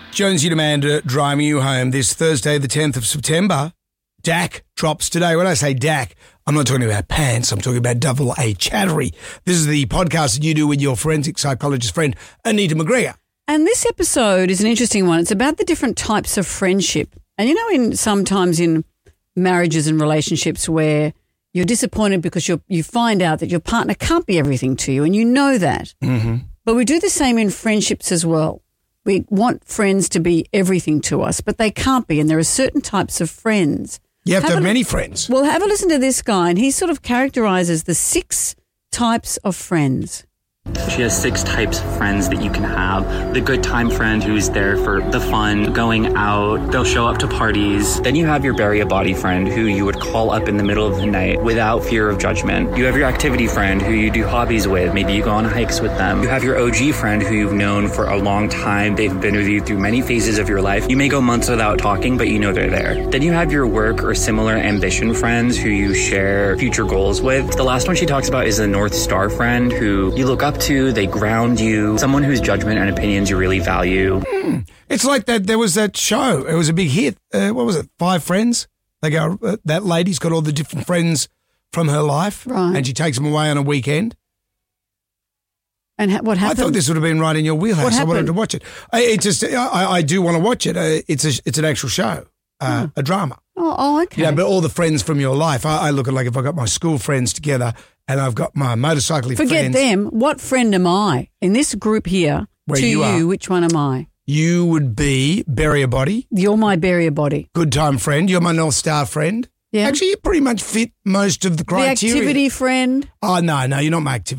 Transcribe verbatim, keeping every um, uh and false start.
Jonesy and Amanda driving you home this Thursday, the tenth of September. D A C drops today. When I say D A C, I'm not talking about pants. I'm talking about double A chattery. This is the podcast that you do with your forensic psychologist friend, Anita McGregor. And this episode is an interesting one. It's about the different types of friendship. And you know, in sometimes in marriages and relationships where you're disappointed because you you find out that your partner can't be everything to you, and you know that. Mm-hmm. But we do the same in friendships as well. We want friends to be everything to us, but they can't be, and there are certain types of friends. You have, have to have a, many friends. Well, have a listen to this guy, and he sort of characterises the six types of friends. She has six types of friends that you can have. The good time friend who's there for the fun, going out, they'll show up to parties. Then you have your bury a body friend who you would call up in the middle of the night without fear of judgment. You have your activity friend who you do hobbies with. Maybe you go on hikes with them. You have your O G friend who you've known for a long time. They've been with you through many phases of your life. You may go months without talking, but you know they're there. Then you have your work or similar ambition friends who you share future goals with. The last one she talks about is a North Star friend who you look up to, they ground you, someone whose judgment and opinions you really value. Mm. It's like that. There was that show. It was a big hit. Uh, what was it? Five Friends. They go. Uh, that lady's got all the different friends from her life, right? And she takes them away on a weekend. And ha- what happened? I thought this would have been right in your wheelhouse. I wanted to watch it. I, it just. I, I do want to watch it. Uh, it's a. It's an actual show. Uh, oh. A drama. Oh, oh, okay. Yeah, but all the friends from your life. I, I look at like if I got my school friends together. And I've got my motorcycling friends. Forget them. What friend am I? In this group here, Where to you, you, are, which one am I? You would be bury a body. You're my bury a body. Good time friend. You're my North Star friend. Yeah. Actually, you pretty much fit most of the criteria. The activity friend. Oh, no, no, you're not my activity